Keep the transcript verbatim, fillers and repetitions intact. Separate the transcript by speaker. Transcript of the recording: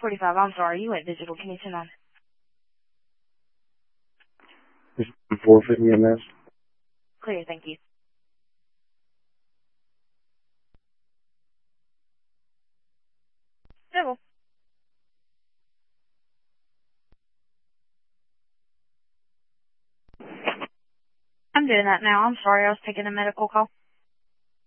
Speaker 1: forty-five, I'm sorry, you went digital. Give me ten on.
Speaker 2: Is forfeiting in this?
Speaker 1: Clear, thank you. Civil. I'm doing that now. I'm sorry, I was taking a medical call.